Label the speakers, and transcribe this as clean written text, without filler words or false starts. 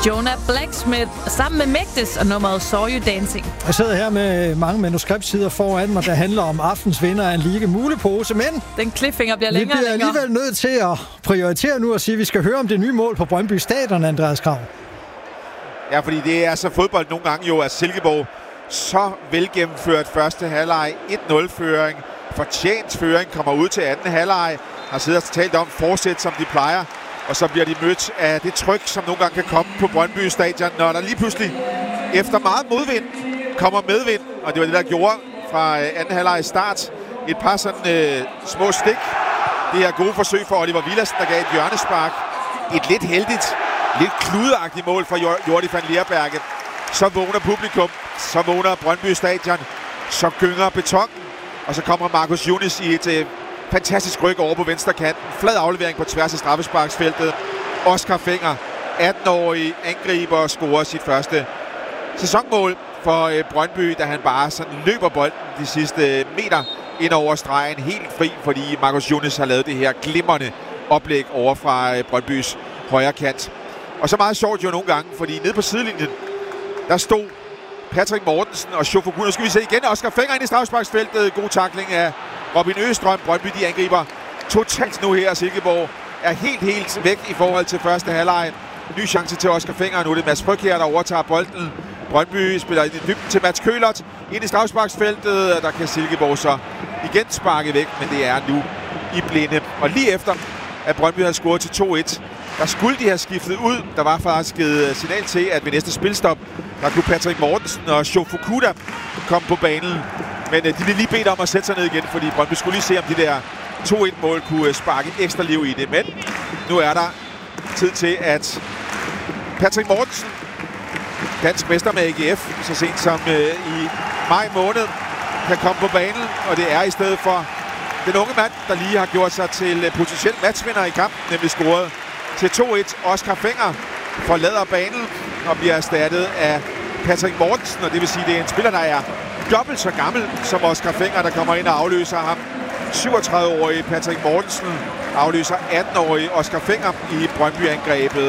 Speaker 1: Jonah Blacksmith sammen med Mægtes og nummeret Saw You Dancing.
Speaker 2: Jeg sidder her med mange manuskriptsider foran mig, der handler om aftens vinder af en Liga Mulepose, men
Speaker 1: den cliffhanger bliver længere og
Speaker 2: længere. Vi bliver alligevel nødt til at prioritere nu og sige, at vi skal høre om det nye mål på Brøndby Stadion, Andreas Krav.
Speaker 3: Ja, fordi det er så fodbold nogle gange jo, at Silkeborg så velgennemført første halvleg, 1-0-føring, fortjent føring, kommer ud til anden halvleg, har siddet og talt om forsæt, som de plejer, og så bliver de mødt af det tryk, som nogle gange kan komme på Brøndby Stadion, når der lige pludselig, efter meget modvind, kommer medvind, og det var det, der gjorde fra anden halvleg start. Et par sådan små stik. Det her gode forsøg for Oliver Villadsen, der gav et hjørnespark. Et lidt heldigt, lidt kludeagtigt mål fra Jordi van Leerberget. Så vågner publikum, så vågner Brøndby Stadion, så gynger beton, og så kommer Marcus Younis i et fantastisk ryg over på venstre kanten. Flad aflevering på tværs af straffesparksfeltet. Oscar Fenger, 18-årig angriber, og scorer sit første sæsonmål for Brøndby, da han bare sådan løber bolden de sidste meter ind over stregen, helt fri, fordi Marcus Younis har lavet det her glimrende oplæg over fra Brøndbys højre kant. Og så meget sjovt jo nogle gange, fordi nede på sidelinjen, der stod Patrick Mortensen og Shofokuna. Nu skal vi se igen Oscar Fenger ind i straffesparksfeltet. God tackling af Robin Østrøm. Brøndby, de angriber totalt nu her. Silkeborg er helt væk i forhold til første halvleg. Ny chance til Oscar Fenger. Nu er det Mads Frøkjær, der overtager bolden. Brøndby spiller i dybden til Mats Kølert ind i straffesparksfeltet. Der kan Silkeborg så igen sparke væk, men det er nu i blinde. Og lige efter, at Brøndby havde scoret til 2-1, der skulle de have skiftet ud. Der var faktisk givet signal til, at ved næste spilstop, der kunne Patrick Mortensen og Shofokuna komme på banen. Men de blev lige bedt om at sætte sig ned igen, fordi Brøndby skulle lige se, om de der 2-1-mål kunne sparke ekstra liv i det. Men nu er der tid til, at Patrick Mortensen, dansk mester med AGF, så sent som i maj måned, kan komme på banen. Og det er i stedet for den unge mand, der lige har gjort sig til potentiel matchvinder i kampen, nemlig scoret til 2-1. Oscar Fenger forlader banen og bliver erstattet af Patrick Mortensen, og det vil sige, at det er en spiller, der er dobbelt så gammel som Oscar Fenger, der kommer ind og afløser ham. 37-årige Patrick Mortensen afløser 18-årige Oscar Fenger i Brøndby-angrebet.